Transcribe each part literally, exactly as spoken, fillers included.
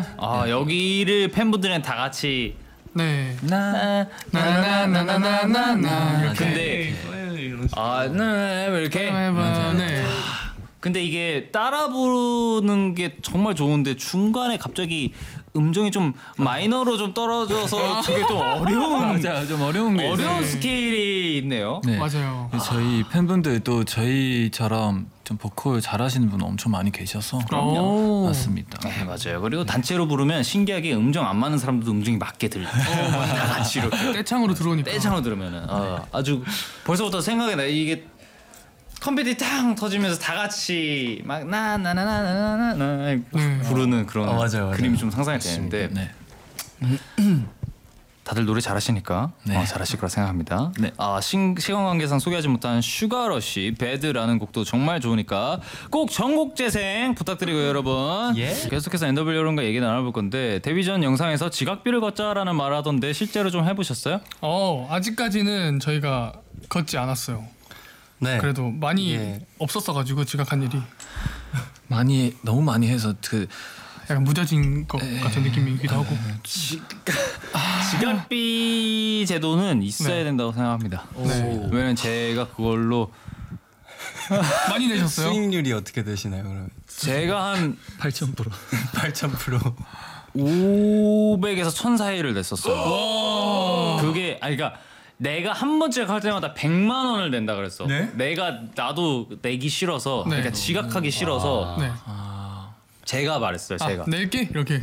아 여기를 팬분들은 다 같이 네. 나나나나나나나. 근데 아네 이렇게. 네. 근데 이게 따라 부르는 게 정말 좋은데 중간에 갑자기 음정이 좀 마이너로 좀 떨어져서 그게 좀 어려운 맞아, 좀 어려운 게 어려운 있어요. 스케일이 있네요. 네. 맞아요. 저희 팬분들도 저희처럼 좀 보컬 잘하시는 분 엄청 많이 계셔서 그럼요. 맞습니다. 네 맞아요. 그리고 단체로 부르면 신기하게 음정 안 맞는 사람들도 음정이 맞게 들려. 다 같이 이렇게 떼창으로 들어오니까. 떼창으로 들으면은 어, 아주 벌써부터 생각이 나. 이게 컴퓨터 탕 터지면서 다 같이 막 나나나나나나 부르는 그런 어, 맞아요, 맞아요. 그림이 좀 상상이 되는데 네. 다들 노래 잘하시니까 네. 어, 잘하실 거라 생각합니다. 네. 아 시, 시간 관계상 소개하지 못한 슈가러쉬 배드라는 곡도 정말 좋으니까 꼭 전곡 재생 부탁드리고요, 여러분. 예. 계속해서 엔더블유 여러분과 얘기 나눠볼 건데 데뷔 전 영상에서 지각비를 걷자라는 말 하던데 실제로 좀 해보셨어요? 어 아직까지는 저희가 걷지 않았어요. 네. 그래도 많이 예. 없었어가지고 지각한 일이 많이 너무 많이 해서 그 약간 무뎌진 것 같은 느낌이기도 하고. 지각비 제도는 있어야 네. 된다고 생각합니다. 네. 왜냐면 제가 그걸로 많이 내셨어요? 수익률이 어떻게 되시나요, 그러면? 제가 한 팔천 퍼센트 팔천 퍼센트. 오백에서 천 사이를 냈었어요. 그게 아니 그러니까 내가 한 번째 할 때마다 백만 원을 낸다 그랬어. 네? 내가 나도 내기 싫어서 네. 그러니까 지각하기 싫어서 네. 제가 말했어요. 아, 제가 낼게 이렇게.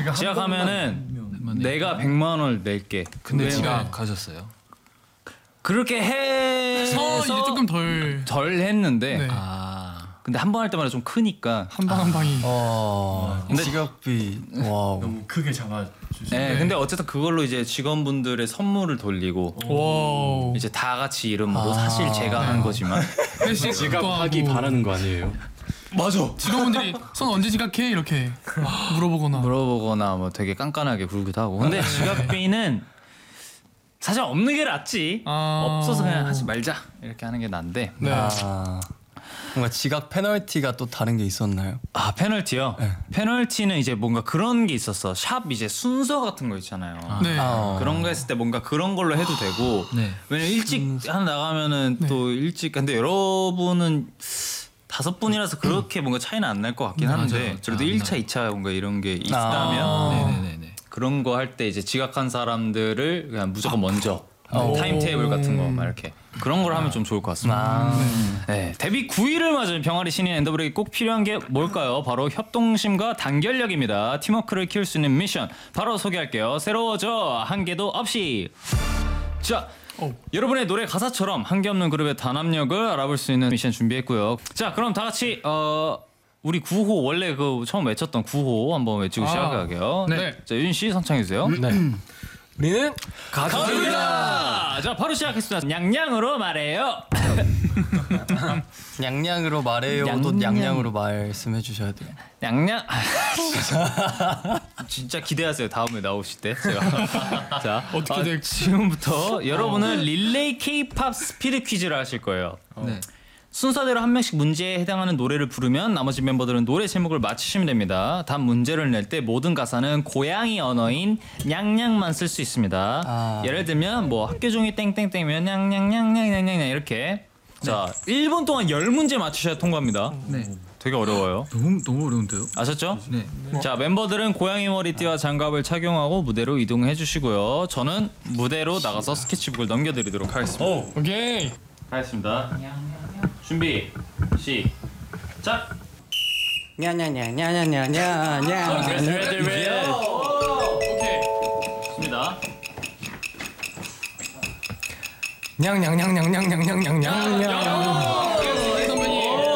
지각하면은 내가 백만 원을 낼게. 근데 왜냐면 지각하셨어요? 그렇게 해서 서 이제 조금 덜. 덜 했는데 네. 아 근데 한 번 할 때마다 좀 크니까. 한 방 한 방이. 어. 근데- 지각비. 와우. 너무 크게 잡아 주시. 네, 근데 어쨌든 그걸로 이제 직원분들의 선물을 돌리고 와우. 이제 다 같이 이름으로 사실 제가 한 거지만 회식 지갑하기 바라는 거 아니에요? 맞아. 직원분들이 손 언제 지각해 이렇게 물어보거나. 물어보거나 뭐 되게 깐깐하게 굴기도 하고. 근데 지각비는 사실 없는 게 낫지. 아. 없어서 그냥 하지 말자 이렇게 하는 게 나은데. 네. 아. 뭔가 지각 페널티가 또 다른 게 있었나요? 아 페널티요? 네. 페널티는 이제 뭔가 그런 게 있었어. 샵 이제 순서 같은 거 있잖아요. 네. 아. 그런 거 했을 때 뭔가 그런 걸로 해도 되고. 네. 왜냐면 일찍 하나 나가면은 네. 또 일찍. 근데 여러분은 다섯 분이라서 그렇게 뭔가 차이는 안 날 것 같긴 한데 맞아요. 그래도 아, 일 차, 이 차 뭔가 이런 게 있다면 아. 네네네네. 그런 거 할 때 이제 지각한 사람들을 그냥 무조건 먼저 오. 타임 테이블 같은 거 막 이렇게 그런 걸 하면 좀 좋을 것 같습니다. 네, 데뷔 구 일을 맞은 병아리 신인 엔더블에게 꼭 필요한 게 뭘까요? 바로 협동심과 단결력입니다. 팀워크를 키울 수 있는 미션 바로 소개할게요. 새로워져 한계도 없이. 자, 오. 여러분의 노래 가사처럼 한계 없는 그룹의 단합력을 알아볼 수 있는 미션 준비했고요. 자, 그럼 다 같이 어. 우리 구 호 원래 그 처음 외쳤던 구 호 한번 외치고 아. 시작할게요. 네. 자, 윤 씨 선창해 주세요. 네. 우리는 가족이다. 자, 바로 시작했습니다. 냥냥으로 말해요. 냥냥으로 말해요도 냥냥. 냥냥으로 말씀해 주셔야 돼요. 냥냥. 진짜 기대하세요. 다음에 나오실 때 제가. 자, 어떻게 아, 될지. 지금부터 여러분은 릴레이 K-팝 스피드 퀴즈를 하실 거예요. 네. 순서대로 한 명씩 문제에 해당하는 노래를 부르면 나머지 member들은 노래 제목을 맞히시면 됩니다. 단 문제를 낼 때 모든 가사는 고양이 언어인 냥냥만 쓸 수 있습니다. 아. 예를 들면 뭐 학교 종이 땡땡땡이면 냥냥냥냥냥냥 이렇게. 자, 일 분 동안 열 문제 맞추셔야 통과합니다. 네. 되게 어려워요. 너무 너무 어려운데요? 아셨죠? 네. 자, 멤버들은 고양이 머리띠와 장갑을 착용하고 무대로 이동해 주시고요. 저는 무대로 나가서 스케치북을 넘겨드리도록 하겠습니다. 오케이. 하겠습니다. 준비 시작. 냐냐냐냐냐냐냐. 레디 레디 레디. 오케이. 좋습니다. 냥냥냥냥냥냥냥냥냥.